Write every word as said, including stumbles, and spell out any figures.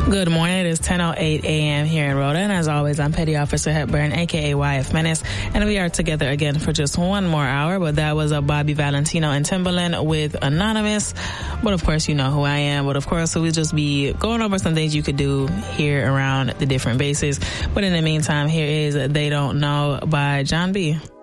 Good morning. It is ten oh eight a.m. here in Rhoda, and as always, I'm Petty Officer Hepburn, a k a. Y F Menace, and we are together again for just one more hour, but that was a Bobby Valentino and Timbaland with Anonymous. But of course, you know who I am, but of course, we'll just be going over some things you could do here around the different bases. But in the meantime, here is They Don't Know by John B.